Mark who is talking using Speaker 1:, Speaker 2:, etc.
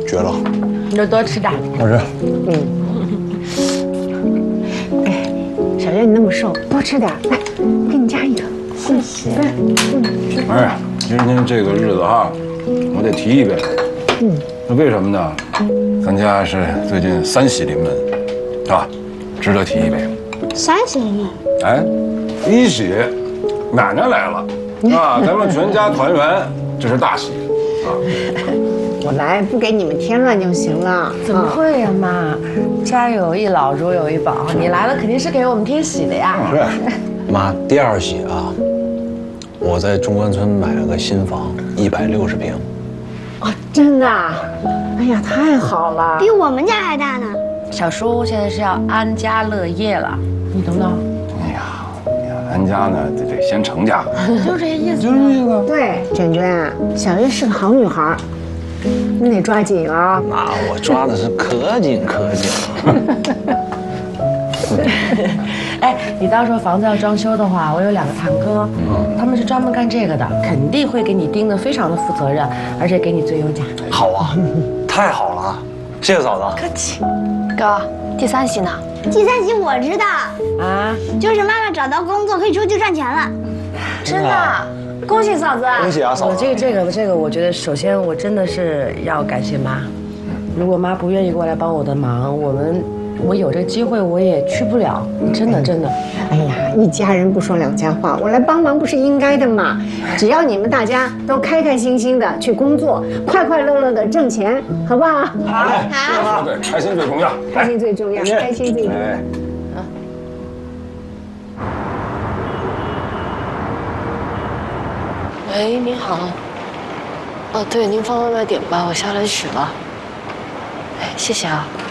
Speaker 1: 绝了！
Speaker 2: 你就多吃点。
Speaker 1: 好吃。
Speaker 3: 哎，小月你那么瘦，多吃点，来，我给你加一个。
Speaker 2: 谢谢。
Speaker 4: 哎，今天这个日子哈，我得提一杯。那为什么呢？咱家是最近3喜临门，是吧？值得提一杯。
Speaker 5: 3喜临门。
Speaker 4: 哎，1喜，奶奶来了啊，咱们全家团圆，这是大喜啊。
Speaker 3: 我来不给你们添乱就行了。
Speaker 2: 怎么会呀，妈？家有一老，如有一宝，你来了肯定是给我们添喜的呀。
Speaker 4: 是。
Speaker 1: 妈，第2喜啊，我在中关村买了个新房，160平。
Speaker 3: 哦，真的？哎呀，太好了！
Speaker 5: 比我们家还大呢。
Speaker 2: 小叔现在是要安家乐业了，你懂不懂？
Speaker 4: 哎呀，安家呢得先成家，
Speaker 2: 就这意思。
Speaker 4: 就是这个。
Speaker 3: 对，卷卷，小月是个好女孩，你得抓紧啊！
Speaker 1: 妈，我抓的是可紧可紧了。
Speaker 2: 哎，你到时候房子要装修的话，我有2个堂哥，他们是专门干这个的，肯定会给你盯得非常的负责任，而且给你最优价。
Speaker 1: 好啊，太好了，谢谢嫂子。
Speaker 2: 客气。
Speaker 5: 哥，第3喜呢？第3喜我知道
Speaker 2: 啊，
Speaker 5: 就是妈妈找到工作可以出去赚钱了。
Speaker 2: 真的，恭喜嫂子！
Speaker 1: 恭喜啊，嫂子！
Speaker 2: 这个，我觉得首先我真的是要感谢妈，如果妈不愿意过来帮我的忙，我有这个机会我也去不了，真的。
Speaker 3: 哎呀，一家人不说2家话，我来帮忙不是应该的吗？只要你们大家都开开心心的去工作，快快乐乐的挣钱，好不好？
Speaker 4: 好，对，开心最重要，
Speaker 3: 开心最重要，开心最重要。
Speaker 4: 哎。
Speaker 6: 喂，您好。哦，对，您放外卖点吧，我下来取了。哎，谢谢啊。